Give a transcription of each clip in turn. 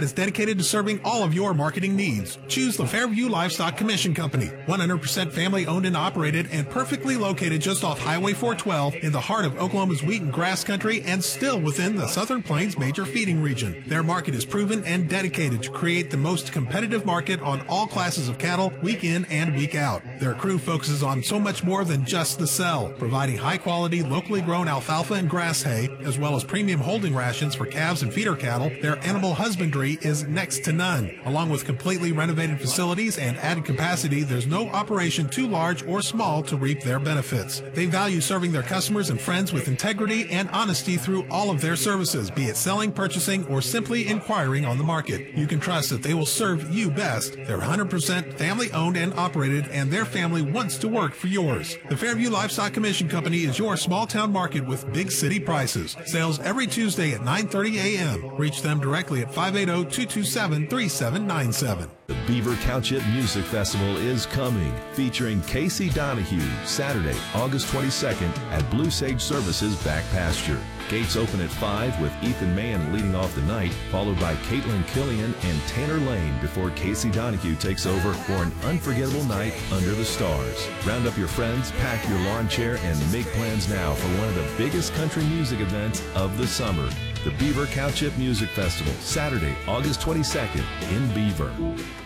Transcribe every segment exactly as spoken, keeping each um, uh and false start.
that is dedicated to serving all of your marketing needs. Choose the Fairview Livestock Commission Company, one hundred percent family owned and operated and perfectly located just off Highway four twelve in the heart of Oklahoma's wheat and grass country and still within the Southern Plains major feeding region. Their market is proven and dedicated to create the most competitive market on all classes of cattle, week in and week out. Their crew focuses on so much more than just the sell, providing high-quality, locally grown alfalfa and grass hay, as well as premium holding rations for calves and feeder cattle. Their animal husbandry is next to none. Along with completely renovated facilities and added capacity, there's no operation too large or small to reap their benefits. They value serving their customers and friends with integrity and honesty through all of their services, be it selling, purchasing, or simply inquiring on the market. You can trust that they will serve you best. They're one hundred percent family-owned and operated, and their family wants to work for yours. The Fairview Livestock Commission Company is your small-town market with big city prices. Sales every Tuesday at nine thirty a.m. Reach them directly at five eight zero, two two seven, three seven nine seven. The Beaver Township Music Festival is coming, featuring Casey Donahue, Saturday, August twenty-second at Blue Sage Services Back Pasture. Gates open at five with Ethan Mann leading off the night, followed by Caitlin Killian and Tanner Lane before Casey Donahue takes over for an unforgettable night under the stars. Round up your friends, pack your lawn chair, and make plans now for one of the biggest country music events of the summer. The Beaver Township Music Festival, Saturday, August twenty-second in Beaver.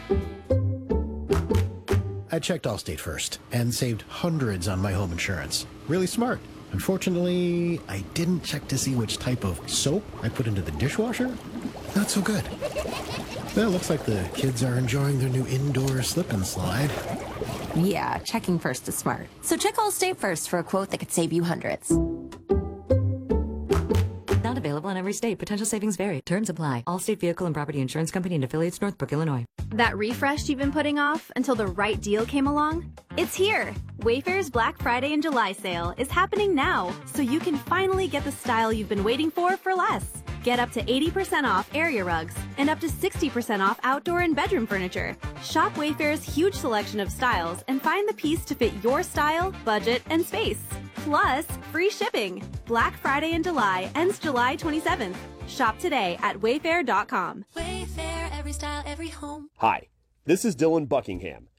I checked Allstate first and saved hundreds on my home insurance. Really smart. Unfortunately, I didn't check to see which type of soap I put into the dishwasher. Not so good. Well, it looks like the kids are enjoying their new indoor slip and slide. Yeah, checking first is smart. So check Allstate first for a quote that could save you hundreds. Not available in every state. Potential savings vary. Terms apply. Allstate Vehicle and Property Insurance Company and affiliates, Northbrook, Illinois. That refresh you've been putting off until the right deal came along? It's here! Wayfair's Black Friday and July sale is happening now, so you can finally get the style you've been waiting for for less. Get up to eighty percent off area rugs and up to sixty percent off outdoor and bedroom furniture. Shop Wayfair's huge selection of styles and find the piece to fit your style, budget, and space. Plus, free shipping. Black Friday in July ends July twenty-seventh. Shop today at wayfair dot com. Wayfair, every style, every home. Hi, this is Dylan Buckingham,